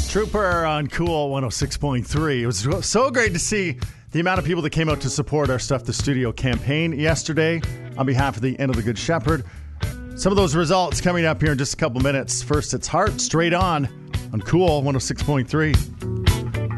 Trooper on Cool 106.3. It was so great to see the amount of people that came out to support our Stuff the Studio campaign yesterday on behalf of the End of the Good Shepherd. Some of those results coming up here in just a couple minutes. First, it's Heart Straight On Cool 106.3.